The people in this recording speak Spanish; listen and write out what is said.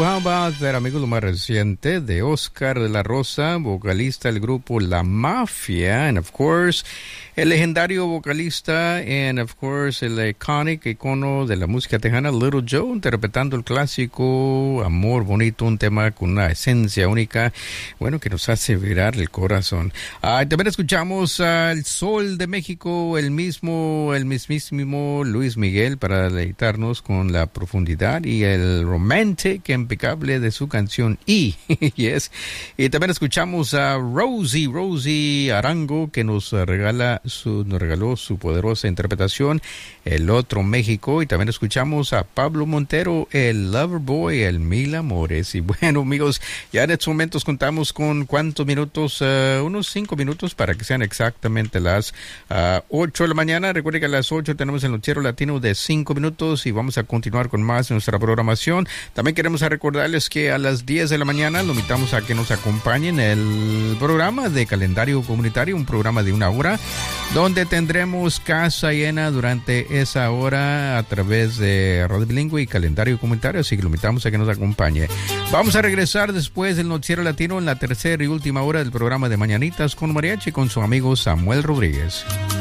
how about that, amigos, lo más reciente de Oscar de la Rosa, vocalista del grupo La Mafia, and of course, el legendario vocalista, and of course, el iconic icono de la música tejana, Little Joe, interpretando el clásico Amor Bonito, un tema con una esencia única, bueno, que nos hace vibrar el corazón. También escuchamos al Sol de México, el mismísimo Luis Miguel, para deleitarnos con la profundidad y el romantic impecable de su canción yes. Y también escuchamos a Rosie Arango, que nos regaló su poderosa interpretación, El Otro México. Y también escuchamos a Pablo Montero, el Loverboy, el Mil Amores. Y bueno, amigos, ya en estos momentos contamos con ¿cuántos minutos? Unos 5 minutos para que sean exactamente las 8 de la mañana. Recuerden que a las 8 tenemos el noticiero latino de 5 minutos y vamos a continuar con más de nuestra programación. También queremos recordarles que a las 10 de la mañana lo invitamos a que nos acompañen en el programa de Calendario Comunitario, un programa de 1 hora, donde tendremos casa llena durante esa hora a través de Radio Bilingüe y Calendario Comunitario, así que lo invitamos a que nos acompañe. Vamos a regresar después del noticiero latino en la tercera y última hora del programa de Mañanitas con Mariachi con su amigo Samuel Rodríguez.